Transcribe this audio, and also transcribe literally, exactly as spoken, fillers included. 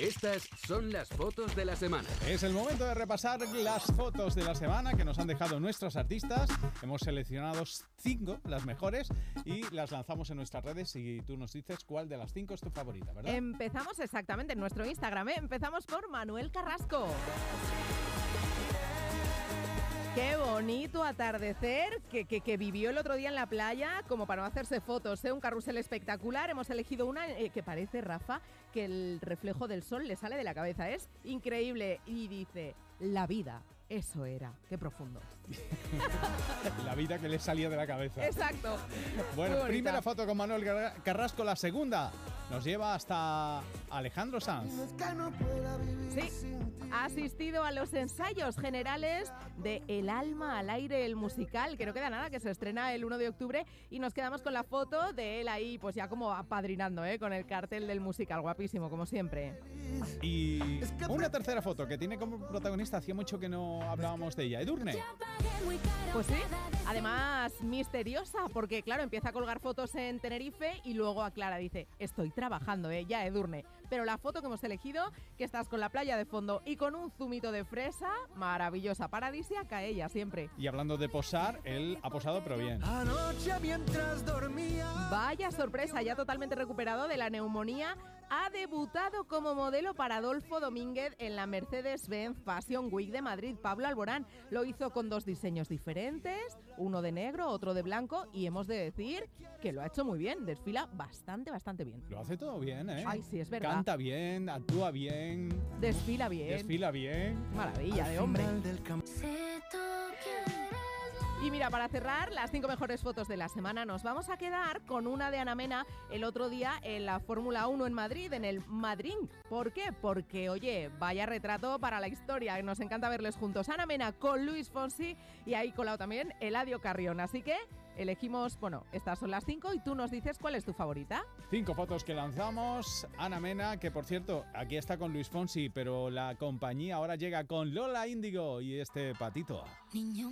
Estas son las fotos de la semana. Es el momento de repasar las fotos de la semana que nos han dejado nuestros artistas. Hemos seleccionado cinco, las mejores, y las lanzamos en nuestras redes y tú nos dices cuál de las cinco es tu favorita, ¿verdad? Empezamos exactamente en nuestro Instagram, ¿eh? Empezamos por Manuel Carrasco. Qué bonito atardecer que, que, que vivió el otro día en la playa, como para no hacerse fotos, ¿eh? Un carrusel espectacular. Hemos elegido una eh, que parece, Rafa, que el reflejo del sol le sale de la cabeza. Es increíble. Y dice, la vida, eso era. Qué profundo. La vida que le salía de la cabeza. Exacto. Bueno, primera foto con Manuel Carrasco. La segunda nos lleva hasta Alejandro Sanz. Sí, ha asistido a los ensayos generales de El alma al aire, el musical, que no queda nada, que se estrena el uno de octubre, y nos quedamos con la foto de él ahí, pues ya como apadrinando, ¿eh? Con el cartel del musical, guapísimo, como siempre. Y una tercera foto que tiene como protagonista, hacía mucho que no hablábamos de ella, Edurne. Pues sí, además misteriosa, porque claro, empieza a colgar fotos en Tenerife y luego aclara, dice, estoy trabajando, ¿eh? Ya, Edurne. Pero la foto que hemos elegido, que estás con la playa de fondo y con un zumito de fresa, maravillosa, paradisíaca ella siempre. Y hablando de posar, él ha posado pero bien. Anoche mientras dormía. Vaya sorpresa, ya totalmente recuperado de la neumonía, ha debutado como modelo para Adolfo Domínguez en la Mercedes-Benz Fashion Week de Madrid. Pablo Alborán lo hizo con dos diseños diferentes, uno de negro, otro de blanco, y hemos de decir que lo ha hecho muy bien, desfila bastante, bastante bien. Lo hace todo bien, ¿eh? Ay, sí, es verdad. Canta bien, actúa bien. Desfila bien. Desfila bien. Maravilla de hombre. Y mira, para cerrar las cinco mejores fotos de la semana, nos vamos a quedar con una de Ana Mena el otro día en la Fórmula uno en Madrid, en el Madrid. ¿Por qué? Porque, oye, vaya retrato para la historia. Nos encanta verles juntos. Ana Mena con Luis Fonsi y ahí colado también Eladio Carrión. Así que elegimos, bueno, estas son las cinco y tú nos dices cuál es tu favorita. Cinco fotos que lanzamos. Ana Mena, que por cierto, aquí está con Luis Fonsi, pero la compañía ahora llega con Lola Índigo y este patito. Niño.